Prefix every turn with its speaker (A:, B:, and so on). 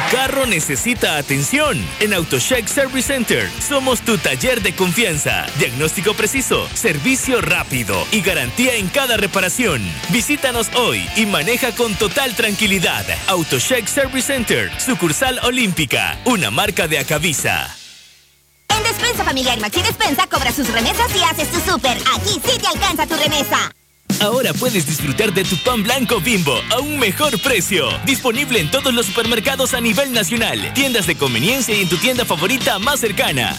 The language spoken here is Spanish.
A: carro necesita atención. En AutoCheck Service Center somos tu taller de confianza. Diagnóstico preciso, servicio rápido y garantía en cada reparación. Visítanos hoy y maneja con total tranquilidad. AutoCheck Service Center, sucursal Olímpica, una marca de Acavisa.
B: En Despensa Familiar Maxi Despensa cobra sus remesas y haces tu súper. Aquí sí te alcanza tu remesa.
A: Ahora puedes disfrutar de tu pan blanco Bimbo a un mejor precio. Disponible en todos los supermercados a nivel nacional, tiendas de conveniencia y en tu tienda favorita más cercana.